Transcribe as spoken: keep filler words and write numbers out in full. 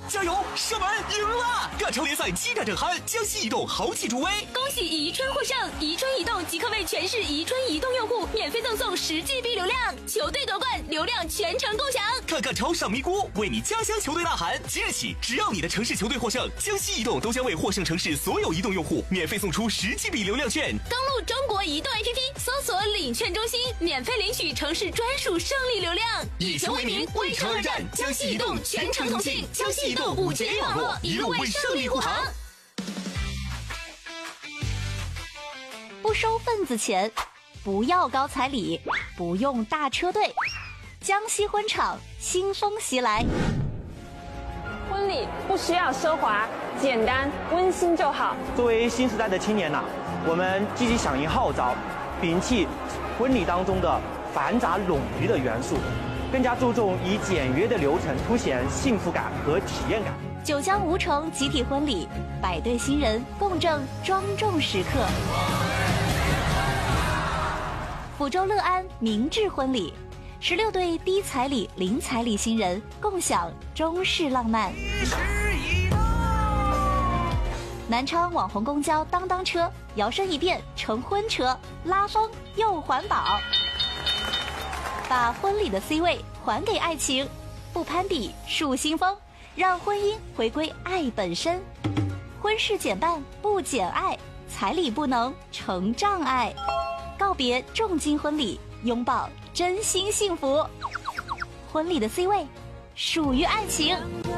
加油，射门赢了！亚超联赛激战正酣，江西移动豪气助威， 恭喜宜春获胜！宜春移动即刻为全市宜春移动用户免费赠送十 G B 流量，球队夺冠，流量全程共享。 看看超上咪咕，为你家乡球队呐喊！即日起，只要你的城市球队获胜，江西移动都将为获胜城市所有移动用户免费送出十 G B 流量券。 登录中国移动 A P P， 搜索领券中心，免费领取城市专属胜利流量。 以球为名，为城而战，江西移动全程通信，江西移动五 G 网络，一路为胜利护航。 不收份子钱，不要高彩礼，不用大车队。江西婚场新风袭来。 婚礼不需要奢华，简单温馨就好。 作为新时代的青年呐、啊，我们积极响应号召，摒弃婚礼当中的繁杂冗余的元素，更加注重以简约的流程凸显幸福感和体验感。 九江吴城集体婚礼，百对新人共振庄重时刻。抚州乐安明志婚礼，十六对低彩礼、零彩礼新人共享中式浪漫。南昌网红公交当当车摇身一变成婚车，拉风又环保，把婚礼的 C 位还给爱情，不攀比树新风，让婚姻回归爱本身。婚事减半不减爱，彩礼不能成障碍。告别重金婚礼，拥抱真心幸福。婚礼的 C 位属于爱情。